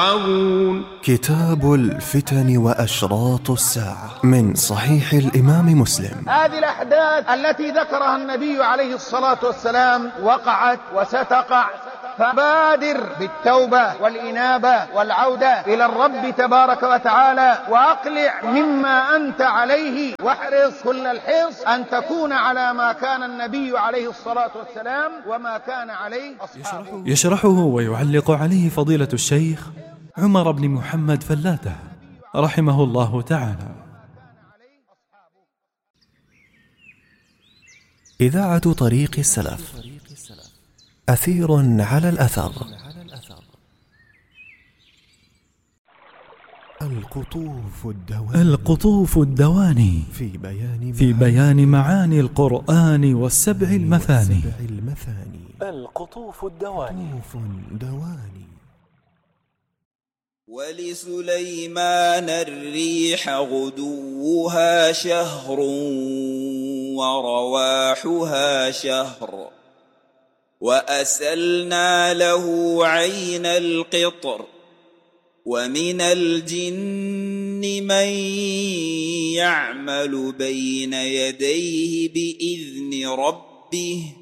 كتاب الفتن وأشراط الساعة من صحيح الإمام مسلم. هذه الأحداث التي ذكرها النبي عليه الصلاة والسلام وقعت وستقع، فبادر بالتوبة والإنابة والعودة إلى الرب تبارك وتعالى، وأقلع مما أنت عليه، واحرص كل الحرص أن تكون على ما كان النبي عليه الصلاة والسلام وما كان عليه أصحابه. يشرحه ويعلق عليه فضيلة الشيخ عمر بن محمد فلاتة رحمه الله تعالى. إذاعة طريق السلف، أثير على الأثر. القطوف الدواني في بيان معاني القرآن والسبع المثاني. القطوف الدواني. ولسليمان الريح غدوها شهر ورواحها شهر وأسلنا له عين القطر ومن الجن من يعمل بين يديه بإذن ربه